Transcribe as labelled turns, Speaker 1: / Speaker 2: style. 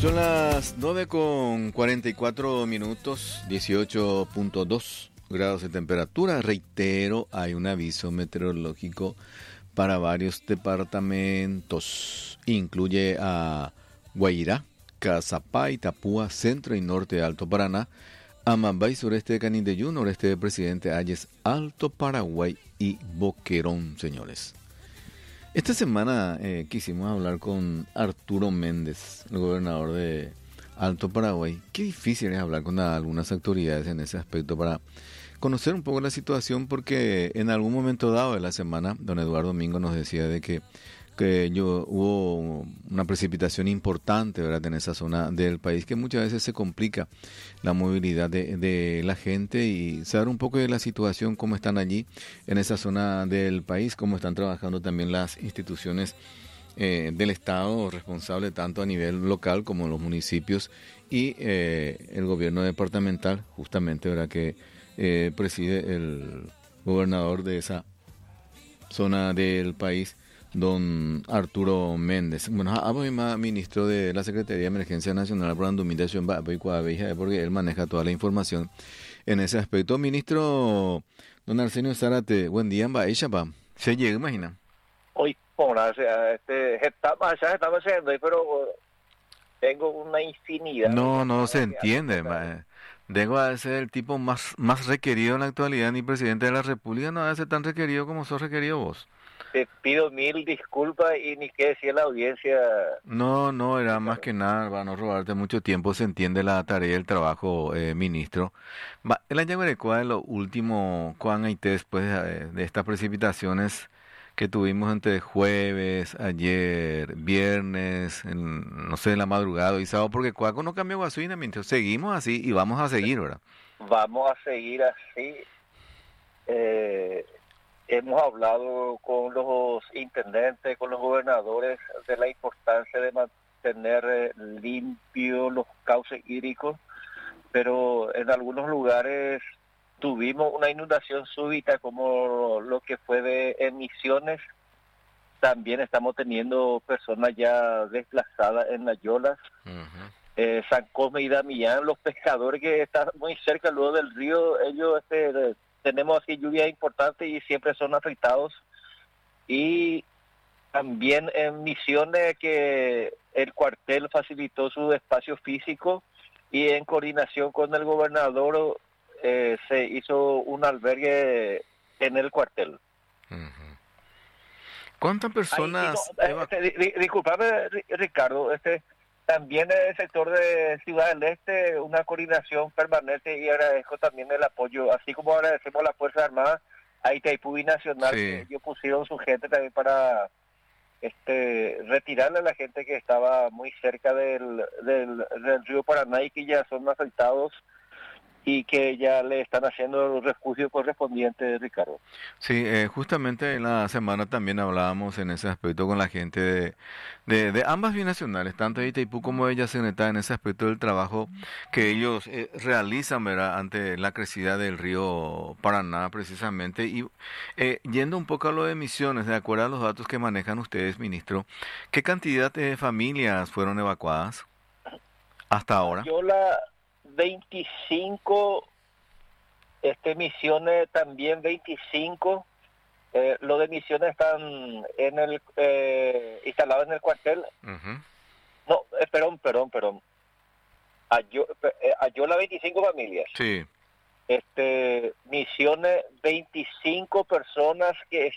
Speaker 1: Son las 9:44, 18.2 grados de temperatura. Reitero, hay un aviso meteorológico para varios departamentos. Incluye a Guairá, Cazapá, Itapúa, centro y norte de Alto Paraná, Amambay, sureste de Canindeyú, noreste de Presidente Hayes, Alto Paraguay y Boquerón, señores. Esta semana quisimos hablar con Arturo Méndez, el gobernador de Alto Paraguay. Qué difícil es hablar con algunas autoridades en ese aspecto para conocer un poco la situación, porque en algún momento dado de la semana, don Eduardo Domingo nos decía de que hubo una precipitación importante, ¿verdad?, en esa zona del país, que muchas veces se complica la movilidad de la gente, y saber un poco de la situación, cómo están allí en esa zona del país, cómo están trabajando también las instituciones del Estado, responsable tanto a nivel local como en los municipios, y el gobierno departamental, justamente, ¿verdad?, que preside el gobernador de esa zona del país, don Arturo Méndez. Bueno, ministro de la Secretaría de Emergencia Nacional, porque él maneja toda la información en ese aspecto. Ministro, don Arsenio Zárate, buen día, se llega, imagina.
Speaker 2: Hoy, estamos haciendo, pero tengo una infinidad.
Speaker 1: No se entiende, Vengo a ser el tipo más requerido en la actualidad, ni presidente de la República no debe ser tan requerido como sos requerido vos.
Speaker 2: Te pido mil disculpas y ni qué decir la audiencia.
Speaker 1: No, era más que nada, para no robarte mucho tiempo, se entiende la tarea y el trabajo, ministro. El año de lo último, cuán hay después de estas precipitaciones que tuvimos entre jueves, ayer, viernes, no sé, la madrugada y sábado, porque Cuaco no cambió gasolina, ministro. Seguimos así y vamos a seguir, ¿verdad?
Speaker 2: Vamos a seguir así. Hemos hablado con los intendentes, con los gobernadores, de la importancia de mantener limpios los cauces hídricos, pero en algunos lugares tuvimos una inundación súbita, como lo que fue de Misiones. También estamos teniendo personas ya desplazadas en las Yolas. San Cosme y Damián, los pescadores que están muy cerca luego del río, ellos tenemos así lluvias importantes y siempre son afectados. Y también en Misiones, que el cuartel facilitó su espacio físico, y en coordinación con el gobernador se hizo un albergue en el cuartel.
Speaker 1: ¿Cuántas personas?
Speaker 2: Disculpame, Ricardo, también en el sector de Ciudad del Este, una coordinación permanente, y agradezco también el apoyo, así como agradecemos a las Fuerzas Armadas, a Itaipú Nacional, sí, que ellos pusieron su gente también para retirarle a la gente que estaba muy cerca del río Paraná y que ya son afectados y que ya le están haciendo el refugio correspondiente, Ricardo.
Speaker 1: Sí, justamente en la semana también hablábamos en ese aspecto con la gente de ambas binacionales, tanto de Itaipú como de Yacyretá, en ese aspecto del trabajo que ellos realizan, ¿verdad?, ante la crecida del río Paraná, precisamente. Y yendo un poco a lo de Misiones, de acuerdo a los datos que manejan ustedes, ministro, ¿qué cantidad de familias fueron evacuadas hasta ahora?
Speaker 2: Yo 25, Misiones también 25, los de Misiones están en el instalados en el cuartel. No, perdón. Ayola 25 familias.
Speaker 1: Sí.
Speaker 2: Misiones 25 personas que